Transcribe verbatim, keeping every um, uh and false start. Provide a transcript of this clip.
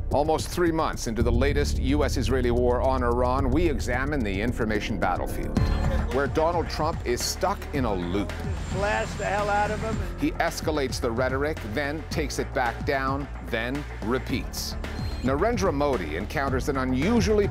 Almost three months into the latest U S Israeli war on Iran, we examine the information battlefield, where Donald Trump is stuck in a loop. Blast the hell out of him. He escalates the rhetoric, then takes it back down, then repeats. Narendra Modi encounters an unusually